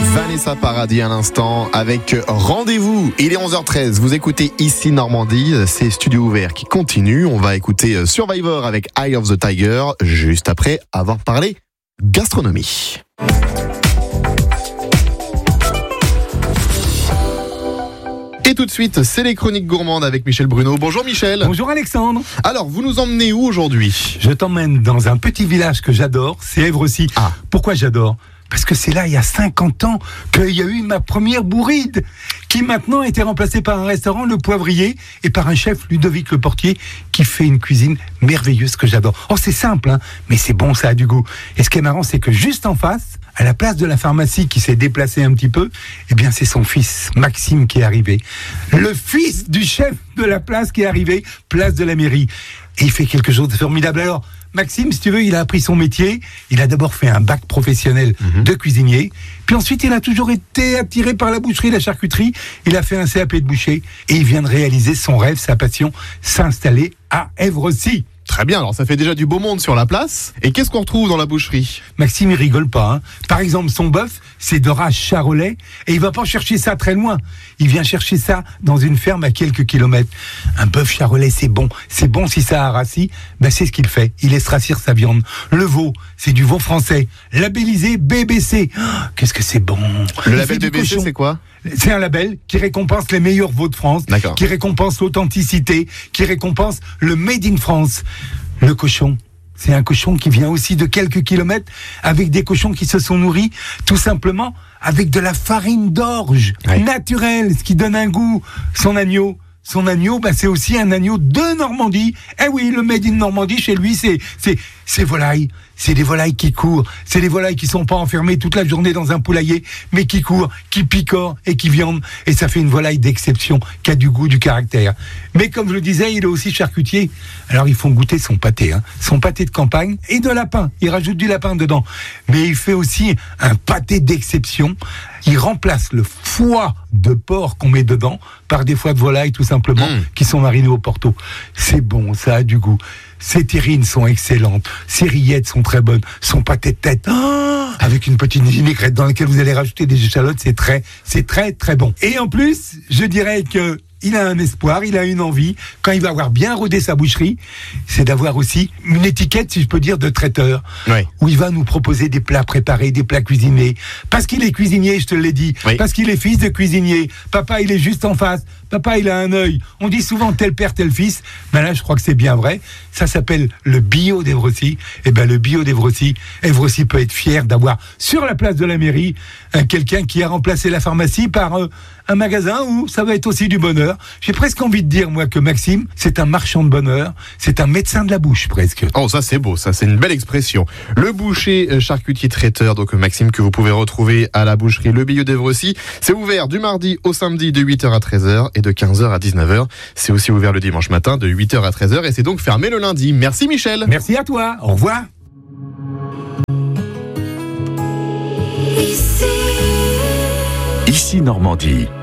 Vanessa Paradis à l'instant avec Rendez-vous. Il est 11h13, vous écoutez ici Normandie, c'est Studio Ouvert qui continue. On va écouter Survivor avec Eye of the Tiger juste après avoir parlé gastronomie. Et tout de suite, c'est les chroniques gourmandes avec Michel Bruno. Bonjour Michel. Bonjour Alexandre. Alors, vous nous emmenez où aujourd'hui ? Je t'emmène dans un petit village que j'adore, c'est Évrecy. Ah. Pourquoi j'adore ? Parce que c'est là, il y a 50 ans, qu'il y a eu ma première bourride, qui maintenant a été remplacée par un restaurant, Le Poivrier, et par un chef, Ludovic Le Portier, qui fait une cuisine merveilleuse que j'adore. Oh, c'est simple, hein, mais c'est bon, ça a du goût. Et ce qui est marrant, c'est que juste en face, à la place de la pharmacie qui s'est déplacée un petit peu, eh bien, c'est son fils, Maxime, qui est arrivé. Le fils du chef de la place qui est arrivé, place de la mairie. Et il fait quelque chose de formidable. Alors, Maxime, si tu veux, il a appris son métier. Il a d'abord fait un bac professionnel de cuisinier. Puis ensuite, il a toujours été attiré par la boucherie, la charcuterie. Il a fait un CAP de boucher. Et il vient de réaliser son rêve, sa passion, s'installer à Évrecy. Très bien, alors ça fait déjà du beau monde sur la place. Et qu'est-ce qu'on retrouve dans la boucherie ? Maxime, il rigole pas. Hein. Par exemple, son bœuf, c'est de race charolais. Et il va pas chercher ça très loin. Il vient chercher ça dans une ferme à quelques kilomètres. Un bœuf charolais, c'est bon. C'est bon si ça a rassis. Ben, c'est ce qu'il fait. Il laisse rassir sa viande. Le veau, c'est du veau français. Labellisé BBC. Oh, qu'est-ce que c'est bon. Le label BBC, c'est quoi ? C'est un label qui récompense les meilleurs veaux de France, D'accord. Qui récompense l'authenticité, qui récompense le Made in France. Le cochon, c'est un cochon qui vient aussi de quelques kilomètres, avec des cochons qui se sont nourris tout simplement avec de la farine d'orge naturelle, ce qui donne un goût. Son agneau, bah, c'est aussi un agneau de Normandie. Eh oui, le Made in Normandie, chez lui, c'est volaille. C'est des volailles qui courent. C'est des volailles qui sont pas enfermées toute la journée dans un poulailler, mais qui courent, qui picorent et qui viandent. Et ça fait une volaille d'exception, qui a du goût, du caractère. Mais comme je le disais, il est aussi charcutier. Alors ils font goûter son pâté, hein. Son pâté de campagne et de lapin. Il rajoute du lapin dedans. Mais il fait aussi un pâté d'exception. Il remplace le foie de porc qu'on met dedans par des foies de volaille, tout simplement, qui sont marinés au Porto. C'est bon, ça a du goût. Ses terrines sont excellentes, ses rillettes sont très bonnes, son pâté de tête, avec une petite vinaigrette dans laquelle vous allez rajouter des échalotes, c'est très très bon. Et en plus, je dirais que il a un espoir, il a une envie, quand il va avoir bien rodé sa boucherie, c'est d'avoir aussi une étiquette, si je peux dire, de traiteur, où il va nous proposer des plats préparés, des plats cuisinés. Parce qu'il est cuisinier, je te l'ai dit, parce qu'il est fils de cuisinier. Papa, il est juste en face. Papa, il a un œil. On dit souvent tel père, tel fils. Mais là, je crois que c'est bien vrai. Ça s'appelle le bio d'Évrecy. Et ben, le bio d'Évrecy, Évrecy peut être fier d'avoir sur la place de la mairie quelqu'un qui a remplacé la pharmacie par un magasin où ça va être aussi du bonheur. J'ai presque envie de dire, moi, que Maxime, c'est un marchand de bonheur. C'est un médecin de la bouche, presque. Oh, ça c'est beau, ça c'est une belle expression. Le boucher charcutier traiteur, donc Maxime, que vous pouvez retrouver à la boucherie Le Bio d'Évrecy. C'est ouvert du mardi au samedi de 8h à 13h et de 15h à 19h. C'est aussi ouvert le dimanche matin de 8h à 13h et c'est donc fermé le lundi. Merci Michel. Merci à toi, au revoir. Ici Normandie.